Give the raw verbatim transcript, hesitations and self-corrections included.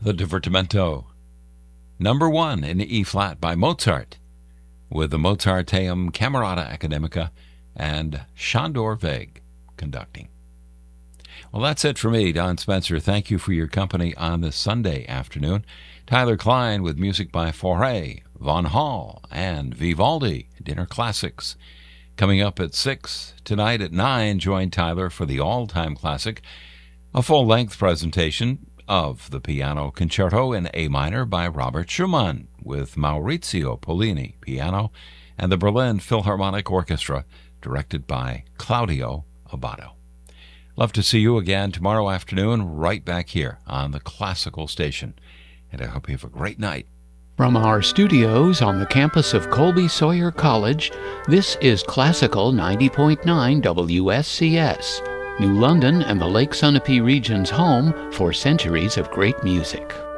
the Divertimento, number one in E-flat by Mozart, with the Mozarteum Camerata Academica and Sándor Vég conducting. Well, that's it for me, Don Spencer. Thank you for your company on this Sunday afternoon. Tyler Klein with music by Fauré, Von Hall, and Vivaldi, Dinner Classics. Coming up at six, tonight at nine, join Tyler for the all-time classic, a full-length presentation of the Piano Concerto in A minor by Robert Schumann, with Maurizio Pollini, piano, and the Berlin Philharmonic Orchestra, directed by Claudio Abbado. Love to see you again tomorrow afternoon, right back here on the Classical Station. And I hope you have a great night. From our studios on the campus of Colby Sawyer College, this is Classical ninety point nine W S C S, New London and the Lake Sunapee region's home for centuries of great music.